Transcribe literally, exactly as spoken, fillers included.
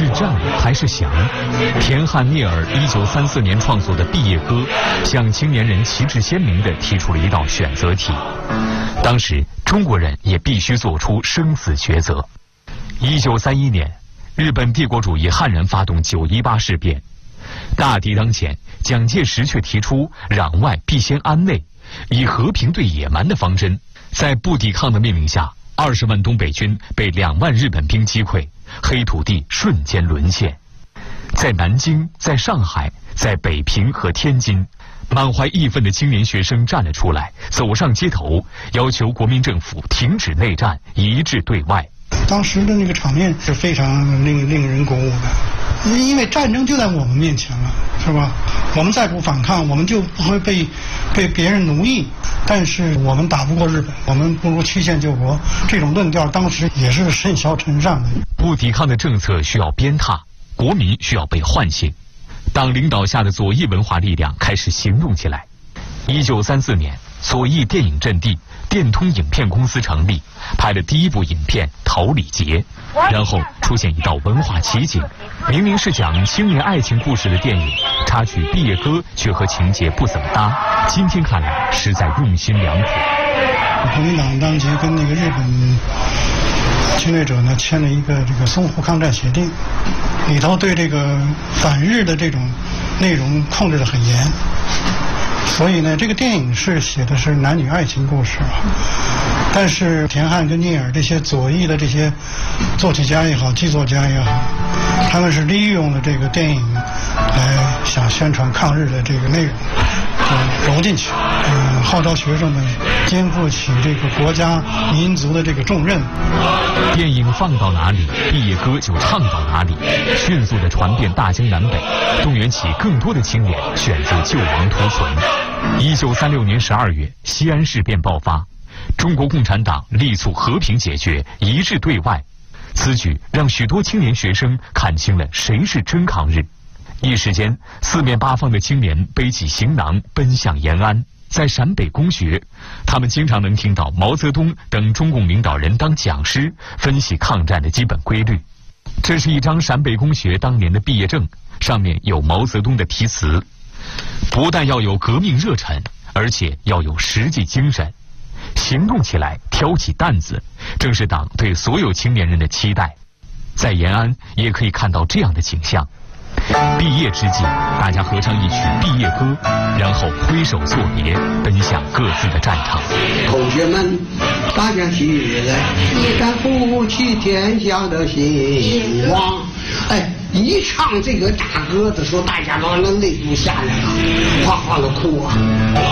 是战还是降？田汉聂耳一九三四年创作的《毕业歌》，向青年人旗帜鲜明地提出了一道选择题。当时中国人也必须做出生死抉择。一九三一年，日本帝国主义悍然发动九一八事变，大敌当前，蒋介石却提出攘外必先安内，以和平对野蛮的方针，在不抵抗的命令下，二十万东北军被两万日本兵击溃，黑土地瞬间沦陷。在南京，在上海，在北平和天津，满怀义愤的青年学生站了出来，走上街头，要求国民政府停止内战，一致对外。 当时的那个场面是非常令令人鼓舞的，因为战争就在我们面前了，是吧？我们再不反抗，我们就不会被被别人奴役。但是我们打不过日本，我们不如曲线救国，这种论调当时也是甚嚣尘上的。 不抵抗的政策需要鞭挞，国民需要被唤醒。党领导下的左翼文化力量开始行动起来。一九三四年，左翼电影阵地电通影片公司成立，拍了第一部影片《桃李节》，然后出现一道文化奇景：明明是讲青年爱情故事的电影，插曲《毕业歌》却和情节不怎么搭。今天看来，实在用心良苦。 国民党当即跟那个日本侵略者呢签了一个这个淞沪抗战协定，里头对这个反日的这种内容控制得很严。所以呢，这个电影是写的是男女爱情故事啊，但是田汉跟聂耳这些左翼的这些作曲家也好，剧作家也好，他们是利用了这个电影来想宣传抗日的这个内容，就揉进去，嗯，号召学生们肩负起这个国家民族的这个重任。 电影放到哪里，毕业歌就唱到哪里，迅速地传遍大江南北，动员起更多的青年选择救亡图存。一九三六年十二月，西安事变爆发，中国共产党力促和平解决，一致对外。此举让许多青年学生看清了谁是真抗日。一时间，四面八方的青年背起行囊奔向延安。在陕北公学，他们经常能听到毛泽东等中共领导人当讲师，分析抗战的基本规律。这是一张陕北公学当年的毕业证，上面有毛泽东的题词：不但要有革命热忱，而且要有实际精神，行动起来，挑起担子，正是党对所有青年人的期待。在延安也可以看到这样的景象。毕业之际，大家合唱一曲毕业歌，然后挥手作别，奔向各自的战场。 同学们，大家起来，你敢扶起天下的兴旺。哎，一唱这个大歌的时候，大家往那泪就下来了，哗哗的哭啊。